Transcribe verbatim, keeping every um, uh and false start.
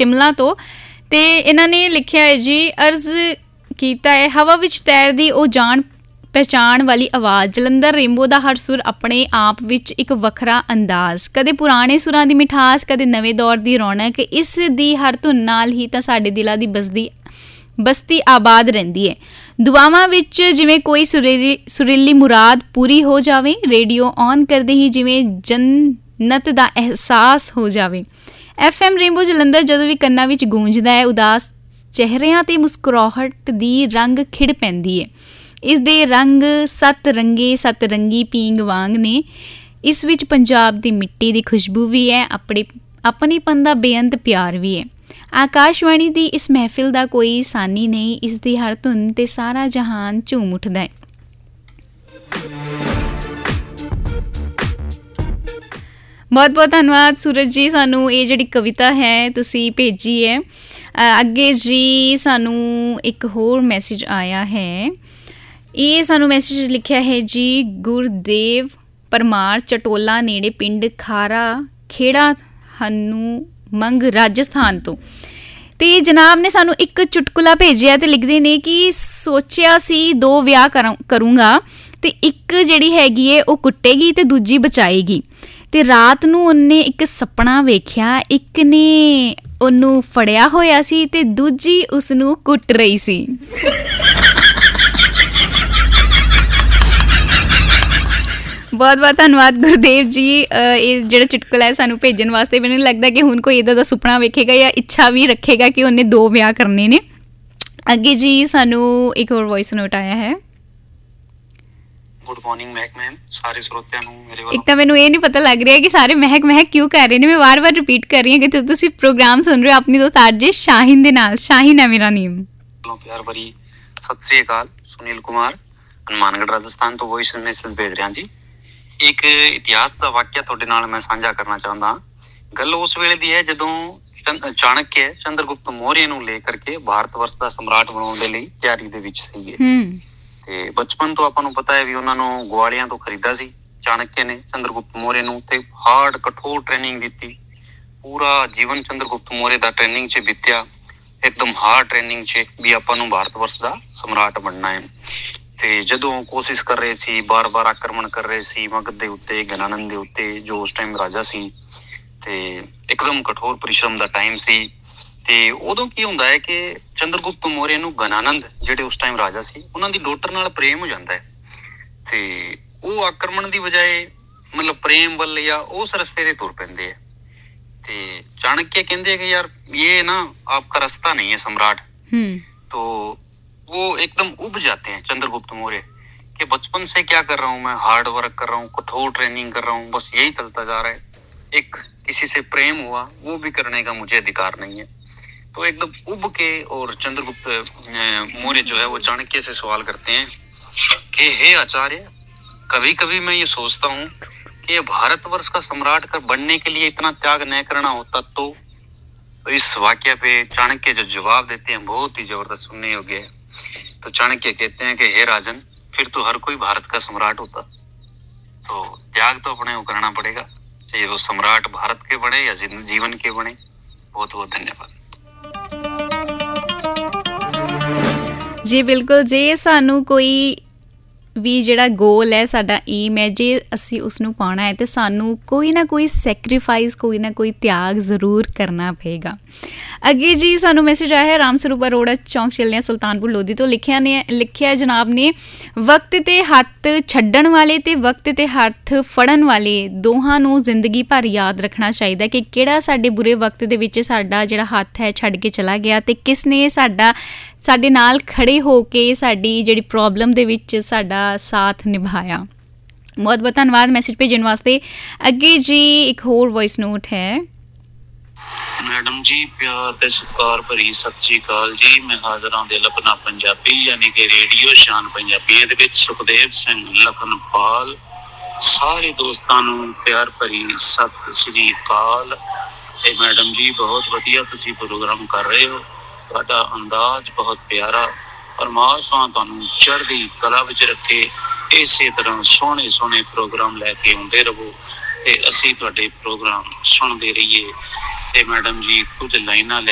शिमला तो। ते इन्हां ने लिखिया है जी, अर्ज कीता है, हवा विच तैरदी ओ जान पहचान वाली आवाज़, जलंधर रेनबो दा हर सुर अपने आप विच एक वखरा अंदाज़, कदे पुराने सुरां दी मिठास, कदे नवे दौर दी रौनक, इस दी हर धुन नाल ही तां साडे दिलां दी बसदी बस्ती आबाद रहिंदी है। दुआवां विच जिवें कोई सुरीली सुरीली मुराद पूरी हो जावे, रेडियो ऑन करदे ही जिवें जन्नत दा एहसास हो जावे। एफ एम रेनबो जलंधर जदों भी कन्नां विच गूंजदा है, उदास चेहरिਆਂ ते मुस्कुराहट दी रंग खिड़ पैंदी है। इस दे रंग सत रंगे सत रंगी पींग वांग ने, इस विच पंजाब दी मिट्टी दी खुशबू भी है, अपने अपनेपन दा बेअंत प्यार भी है। आकाशवाणी दी इस महफिल दा कोई सानी नहीं, इस दी हर धुन ते सारा जहान झूम उठदा है। बहुत बहुत धन्यवाद सूरज जी, सानू ये जिहड़ी कविता है तुसी भेजी है। अगे जी सानू एक होर मैसेज आया है, ये सानू मैसेज लिखिया है जी, गुरदेव परमार चटोला नेड़े पिंड खारा खेड़ा हनु मंग राजस्थान तो। ते जनाब ने सानू एक चुटकुला भेजिया ते लिखदे ने कि सोचिया सी दो विआह करूँ करूँगा ते एक जिहड़ी हैगी है वो कुट्टेगी ते दूजी बचाएगी। ते रात नूं उन्ने एक सपना वेख्या, एक ने ਉਹਨੂੰ ਫੜਿਆ ਹੋਇਆ ਸੀ ਤੇ ਦੂਜੀ ਉਸਨੂੰ ਕੁੱਟ ਰਹੀ ਸੀ। ਬਹੁਤ ਬਹੁਤ ਧੰਨਵਾਦ ਗੁਰਦੇਵ ਜੀ, ਇਹ ਜਿਹੜਾ ਚੁਟਕਲਾ ਹੈ ਸਾਨੂੰ ਭੇਜਣ ਵਾਸਤੇ। ਮੈਨੂੰ ਲੱਗਦਾ ਕਿ ਹੁਣ ਕੋਈ ਇੱਦਾਂ ਦਾ ਸੁਪਨਾ ਵੇਖੇਗਾ ਜਾਂ ਇੱਛਾ ਵੀ ਰੱਖੇਗਾ ਕਿ ਉਹਨੇ ਦੋ ਵਿਆਹ ਕਰਨੇ ਨੇ। ਅੱਗੇ ਜੀ ਸਾਨੂੰ ਇੱਕ ਹੋਰ ਵੌਇਸ ਨੋਟ ਆਇਆ ਹੈ। गुड मॉर्निंग महक मैम, सारे श्रोतिਆਂ ਨੂੰ ਮੇਰੇ ਵੱਲੋਂ। ਇੱਕ ਤਾਂ ਮੈਨੂੰ ਇਹ ਨਹੀਂ ਪਤਾ ਲੱਗ ਰਿਹਾ ਕਿ ਸਾਰੇ ਮਹਿਕ ਮਹਿਕ ਕਿਉਂ ਕਰ ਰਹੇ ਨੇ। ਮੈਂ ਵਾਰ-ਵਾਰ ਰਿਪੀਟ ਕਰ ਰਹੀ ਹਾਂ ਕਿ ਤੁਸੀਂ ਪ੍ਰੋਗਰਾਮ ਸੁਣ ਰਹੇ ਹੋ ਆਪਣੀ ਦੋਸਤ ਆਰਜੇ ਸ਼ਾਹੀਨ ਦੇ ਨਾਲ। ਸ਼ਾਹੀਨ ਹੈ ਮੇਰਾ ਨੇਮ। ਵੱਲੋਂ ਪਿਆਰ ਭਰੀ ਸਤਿ ਸ੍ਰੀ ਅਕਾਲ। ਸੁਨੀਲ ਕੁਮਾਰ ਹਨੂਮਾਨਗੜ੍ਹ ਰਾਜਸਥਾਨ ਤੋਂ ਵੌਇਸ ਮੈਸੇਜ ਭੇਜ ਰਿਹਾ ਜੀ। ਇੱਕ ਇਤਿਹਾਸ ਦਾ ਵਾਕਿਆ ਤੁਹਾਡੇ ਨਾਲ ਮੈਂ ਸਾਂਝਾ ਕਰਨਾ ਚਾਹੁੰਦਾ। ਗੱਲ ਉਸ ਵੇਲੇ ਦੀ ਹੈ ਜਦੋਂ ਚਾਣਕਿਆ ਚੰਦਰਗੁਪਤ ਮੌर्य ਨੂੰ ਲੈ ਕਰਕੇ ਭਾਰਤ ਵਰਸ਼ ਦਾ ਸਮਰਾਟ ਬਣਾਉਣ ਦੇ ਲਈ ਤਿਆਰੀ ਦੇ ਵਿੱਚ ਸੀਗੇ। ਤੇ ਬਚਪਨ ਤੋਂ ਆਪਾਂ ਨੂੰ ਪਤਾ ਹੈ ਵੀ ਉਹਨਾਂ ਨੂੰ ਗਵਾਲੀਆਂ ਤੋਂ ਖਰੀਦਾ ਸੀ ਚਾਣਕਿਆ ਨੇ ਚੰਦਰਗੁਪਤ ਮੌर्य ਨੂੰ, ਤੇ ਹਾਰਡ ਕਠੋਰ ਟ੍ਰੇਨਿੰਗ ਦਿੱਤੀ। ਪੂਰਾ ਜੀਵਨ ਚੰਦਰਗੁਪਤ ਮੌर्य ਦਾ ਟ੍ਰੇਨਿੰਗ 'ਚ ਬੀਤਿਆ, ਇੱਕਦਮ ਹਾਰਡ ਟ੍ਰੇਨਿੰਗ 'ਚ ਵੀ ਆਪਾਂ ਨੂੰ ਭਾਰਤ ਵਰਸ਼ ਦਾ ਸਮਰਾਟ ਬਣਨਾ ਹੈ। ਤੇ ਜਦੋਂ ਕੋਸ਼ਿਸ਼ ਕਰ ਰਹੇ ਸੀ, ਬਾਰ ਬਾਰ ਆਕਰਮਣ ਕਰ ਰਹੇ ਸੀ ਮਗਧ ਦੇ ਉੱਤੇ, ਗਨਾਨੰਦ ਦੇ ਉੱਤੇ ਜੋ ਉਸ ਟਾਈਮ ਰਾਜਾ ਸੀ, ਤੇ ਇੱਕਦਮ ਕਠੋਰ ਪਰਿਸ਼ਰਮ ਦਾ ਟਾਈਮ ਸੀ। ਤੇ ਉਦੋਂ ਕੀ ਹੁੰਦਾ ਹੈ ਕਿ ਚੰਦਰਗੁਪਤ ਮੌर्य ਨੂੰ ਗਨਾਨੰਦ ਜਿਹੜੇ ਉਸ ਟਾਈਮ ਰਾਜਾ ਸੀ ਉਹਨਾਂ ਦੀ ਡੋਟਰ ਨਾਲ ਪ੍ਰੇਮ ਹੋ ਜਾਂਦਾ ਹੈ। ਤੇ ਉਹ ਆਕਰਮਣ ਦੀ ਬਜਾਏ ਮਤਲਬ ਪ੍ਰੇਮ ਵੱਲ ਜਾਂ ਉਸ ਰਸਤੇ ਤੇ ਤੁਰ ਪੈਂਦੇ ਆ। ਤੇ ਚਾਣਕਿਆ ਕਹਿੰਦੇ ਕਿ ਯਾਰ ਇਹ ਨਾ ਆਪਕਾ ਰਸਤਾ ਨਹੀਂ ਹੈ सम्राट। तो वो एकदम उब जाते हैं चंद्रगुप्त मौर्य कि बचपन से क्या कर रहा हूँ मैं, हार्ड वर्क कर रहा हूँ, कठोर ट्रेनिंग कर रहा हूँ, बस यही चलता जा रहा है। एक किसी से प्रेम हुआ वो भी करने का मुझे अधिकार नहीं है। तो एकदम उब के और चंद्रगुप्त मौर्य जो है वो चाणक्य से सवाल करते हैं कि हे आचार्य, कभी कभी मैं ये सोचता हूँ कि भारतवर्ष का सम्राट कर बनने के लिए इतना त्याग न करना होता तो। तो इस वाक्य पे चाणक्य जो जवाब देते हैं बहुत ही जबरदस्त सुनने योग्य है। तो चाणक्य कहते हैं कि हे राजन, फिर तो हर कोई भारत का सम्राट होता। तो त्याग तो अपने को करना पड़ेगा, चाहे वो सम्राट भारत के बने या जीवन के बने। बहुत बहुत धन्यवाद जी। बिल्कुल, जे सानू कोई भी जिहड़ा गोल है, साडा एम है, जे असी उसनूं पाउणा है तो सानू कोई ना कोई सैक्रीफाइस, कोई ना कोई त्याग जरूर करना पेगा। अगे जी सानू मैसेज आया है राम स्वरूप अरोड़ा चौंक चलिया सुल्तानपुर लोधी तो। लिखिया ने लिखिया जनाब ने, वक्त ते हत्थ छड्डण वाले ते वक्त ते हत्थ फड़न वाले दोहां नूं जिंदगी भर याद रखना चाहिए कि किहड़ा साडे बुरे वक्त दे विच साडा जिहड़ा हत्थ है छड्ड के चला गया ते किसने साडा साडे नाल खड़े हो के साडी जिहड़ी प्रॉब्लम दे विच साडा साथ निभाया। बहुत बहुत धन्यवाद मैसेज भेजण वास्ते। अगे जी एक होर वॉइस नोट है। मैडम जी प्यार ते सत्कार भरी सत श्री अकाल जी। मैं हाजिर हां दिल अपना पंजाबी यानी कि रेडियो शान पंजाबी दे विच सुखदेव सिंह लखनपाल। सारे दोस्तां नूं प्यार भरी सत श्री अकाल। ते मैडम जी बहुत वधिया तुसीं प्रोग्राम कर रहे हो, ਤੁਹਾਡਾ ਅੰਦਾਜ਼ ਬਹੁਤ ਪਿਆਰਾ। ਪਰਮਾਤਮਾ ਤੁਹਾਨੂੰ ਚੜ੍ਹਦੀ ਕਲਾ ਵਿੱਚ ਰੱਖੇ, ਇਸੇ ਤਰ੍ਹਾਂ ਸੋਹਣੇ ਸੋਹਣੇ ਪ੍ਰੋਗਰਾਮ ਲੈ ਕੇ ਆਉਂਦੇ ਰਹੋ ਤੇ ਅਸੀਂ ਤੁਹਾਡੇ ਪ੍ਰੋਗਰਾਮ ਸੁਣਦੇ ਰਹੀਏ। ਤੇ ਮੈਡਮ ਜੀ ਕੁਝ ਲਾਈਨਾਂ